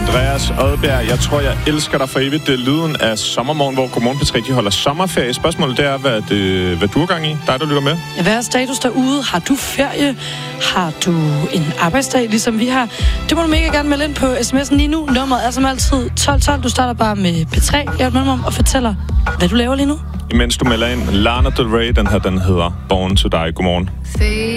Andreas Odbjerg, jeg tror, jeg elsker dig for evigt. Det er lyden af Sommermorgen, hvor Godmorgen P3 de holder sommerferie. Spørgsmålet det er, hvad du er gang i? Dig, der lytter med. Hvad er status derude? Har du ferie? Har du en arbejdsdag, ligesom vi har? Det må du mega gerne melde ind på sms'en lige nu. Nummeret er som altid 1212. Du starter bare med P3. Jeg vil om og fortæller, hvad du laver lige nu. Imens du melder ind, Lana Del Rey, den hedder Born to Die. Godmorgen.